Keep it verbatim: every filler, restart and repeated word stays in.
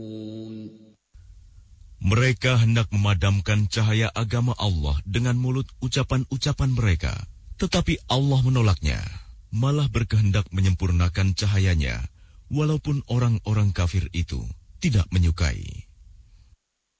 Mereka hendak memadamkan cahaya agama Allah dengan mulut ucapan-ucapan mereka, tetapi Allah menolaknya, malah berkehendak menyempurnakan cahayanya, walaupun orang-orang kafir itu tidak menyukai.